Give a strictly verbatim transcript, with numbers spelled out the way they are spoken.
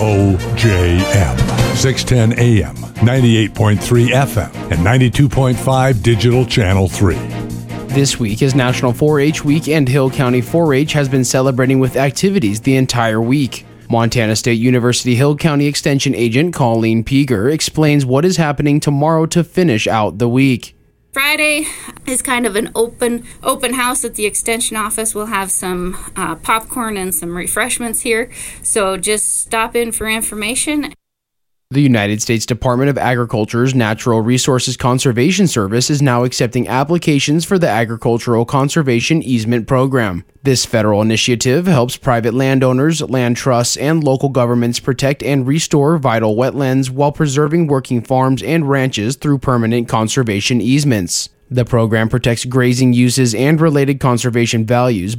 O J M, six ten A M, ninety-eight point three F M, and ninety-two point five Digital Channel three. This week is National four H Week, and Hill County four H has been celebrating with activities the entire week. Montana State University Hill County Extension Agent Colleen Peeger explains what is happening tomorrow to finish out the week. Friday is kind of an open open house at the extension office. We'll have some uh, popcorn and some refreshments here, so just stop in for information. The United States Department of Agriculture's Natural Resources Conservation Service is now accepting applications for the Agricultural Conservation Easement Program. This federal initiative helps private landowners, land trusts, and local governments protect and restore vital wetlands while preserving working farms and ranches through permanent conservation easements. The program protects grazing uses and related conservation values